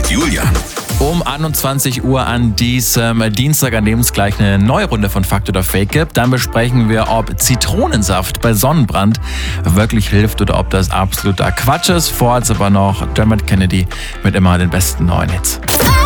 mit Julian. Um 21 Uhr an diesem Dienstag, an dem es gleich eine neue Runde von Fakt oder Fake gibt. Dann besprechen wir, ob Zitronensaft bei Sonnenbrand wirklich hilft oder ob das absoluter Quatsch ist. Vorher aber noch Dermot Kennedy mit immer den besten neuen Hits.